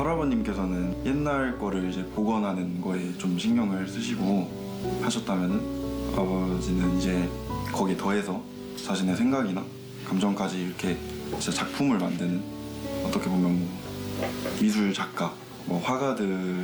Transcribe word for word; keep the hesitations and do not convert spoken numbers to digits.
할아버님께서는 옛날 거를 이제 복원하는 거에 좀 신경을 쓰시고 하셨다면은 아버지는 이제 거기에 더해서 자신의 생각이나 감정까지 이렇게 진짜 작품을 만드는, 어떻게 보면 뭐 미술 작가, 뭐 화가들